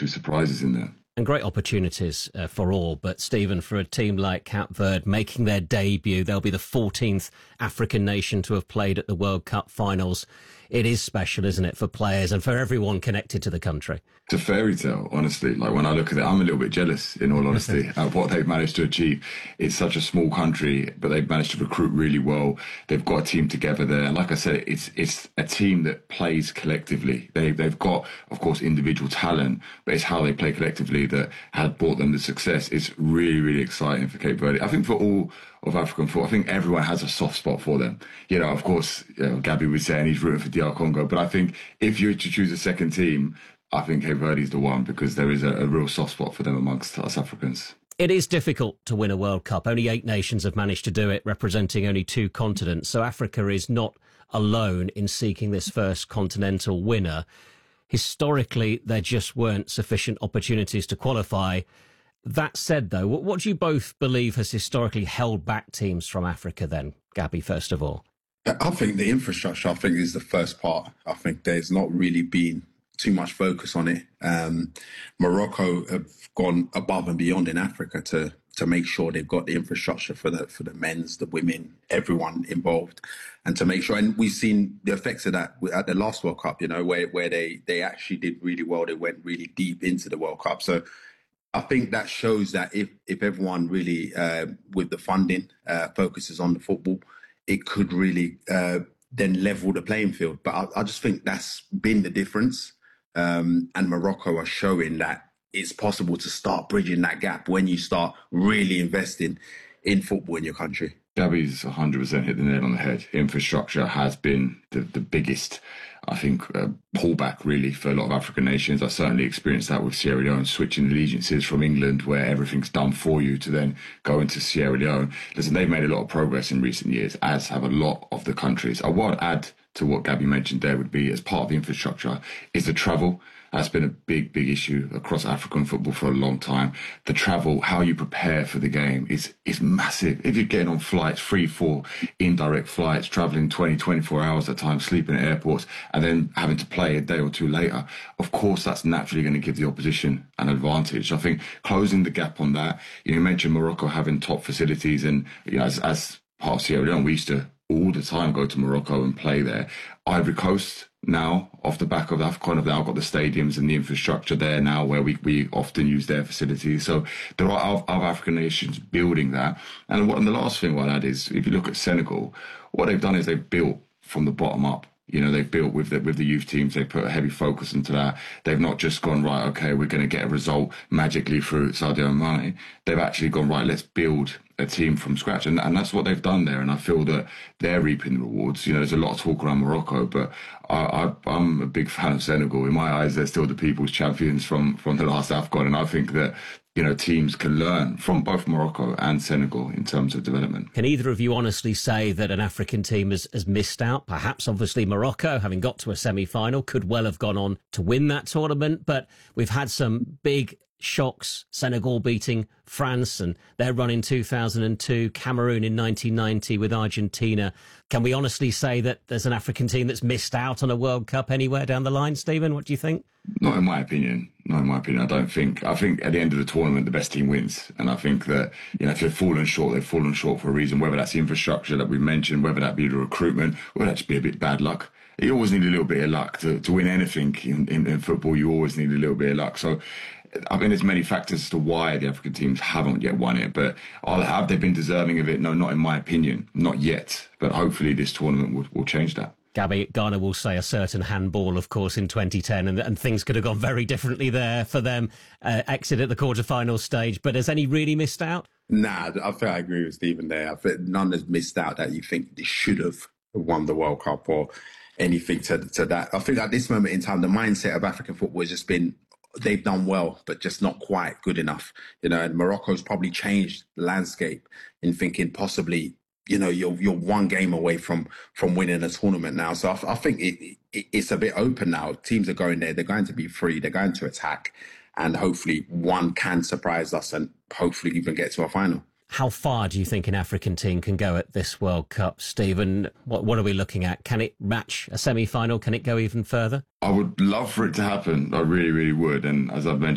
few surprises in there. And great opportunities for all. But, Stephen, for a team like Cape Verde making their debut, they'll be the 14th African nation to have played at the World Cup finals. It is special, isn't it, for players and for everyone connected to the country? It's a fairy tale, honestly. Like, when I look at it, I'm a little bit jealous, in all honesty, at what they've managed to achieve. It's such a small country, but they've managed to recruit really well. They've got a team together there. And like I said, it's a team that plays collectively. They've got, of course, individual talent, but it's how they play collectively that has brought them the success. It's really, really exciting for Cape Verde. I think for all of African football, I think everyone has a soft spot for them. You know, of course, Gabby was saying he's rooting for DR Congo, but I think if you were to choose a second team, I think Cape Verde is the one, because there is a real soft spot for them amongst us Africans. It is difficult to win a World Cup. Only 8 nations have managed to do it, representing only 2 continents. So Africa is not alone in seeking this first continental winner. Historically, there just weren't sufficient opportunities to qualify. That said, though, what do you both believe has historically held back teams from Africa then? Gabby, first of all. I think the infrastructure, is the first part. I think there's not really been too much focus on it. Morocco have gone above and beyond in Africa to make sure they've got the infrastructure for the men's, the women, everyone involved, and to make sure. And we've seen the effects of that at the last World Cup, where they actually did really well. They went really deep into the World Cup. So I think that shows that if everyone really, with the funding, focuses on the football, it could really then level the playing field. But I just think that's been the difference. And Morocco are showing that it's possible to start bridging that gap when you start really investing in football in your country. Gabby's 100% hit the nail on the head. Infrastructure has been the biggest, I think, pullback really for a lot of African nations. I certainly experienced that with Sierra Leone, switching allegiances from England, where everything's done for you, to then go into Sierra Leone. Listen, they've made a lot of progress in recent years, as have a lot of the countries. I want to add to what Gabby mentioned there would be, as part of the infrastructure, is the travel. That's been a big issue across African football for a long time. The travel, how you prepare for the game is massive. If you're getting on flights, 3-4 indirect flights, travelling 24 hours at a time, sleeping at airports, and then having to play a day or two later, of course that's naturally going to give the opposition an advantage. I think closing the gap on that, you mentioned Morocco having top facilities, and as part of Sierra Leone, we used to all the time go to Morocco and play there. Ivory Coast now, off the back of AFCON, have now got the stadiums and the infrastructure there now where we often use their facilities. So there are other African nations building that. And the last thing I'll add is, if you look at Senegal, what they've done is they've built from the bottom up. They've built with the youth teams. They put a heavy focus into that. They've not just gone, right, okay, we're going to get a result magically through Sadio Mane. They've actually gone, right, let's build a team from scratch. And that's what they've done there. And I feel that they're reaping the rewards. There's a lot of talk around Morocco, but I'm a big fan of Senegal. In my eyes, they're still the people's champions from the last AFCON. And I think that teams can learn from both Morocco and Senegal in terms of development. Can either of you honestly say that an African team has missed out? Perhaps, obviously, Morocco, having got to a semi-final, could well have gone on to win that tournament. But we've had some big shocks. Senegal beating France, and their run in 2002, Cameroon in 1990 with Argentina. Can we honestly say that there's an African team that's missed out on a World Cup anywhere down the line, Stephen? What do you think? Not in my opinion. I don't think. I think at the end of the tournament, the best team wins. And I think that, if they've fallen short, they've fallen short for a reason, whether that's the infrastructure that we mentioned, whether that be the recruitment, whether that just be a bit bad luck. You always need a little bit of luck to win anything in football. You always need a little bit of luck. So I mean, there's many factors as to why the African teams haven't yet won it, but have they been deserving of it? No, not in my opinion, not yet. But hopefully this tournament will change that. Gabby, Ghana will say a certain handball, of course, in 2010, and things could have gone very differently there for them, exit at the quarterfinal stage. But has any really missed out? Nah, I think I agree with Stephen there. I think none has missed out that you think they should have won the World Cup or anything to that. I think at this moment in time, the mindset of African football has just been, they've done well, but just not quite good enough. And Morocco's probably changed the landscape in thinking possibly, you're one game away from winning a tournament now. So I think it's a bit open now. Teams are going there. They're going to be free. They're going to attack. And hopefully one can surprise us and hopefully even get to a final. How far do you think an African team can go at this World Cup, Stephen? What are we looking at? Can it match a semi-final? Can it go even further? I would love for it to happen. I really, really would. And as I've mentioned,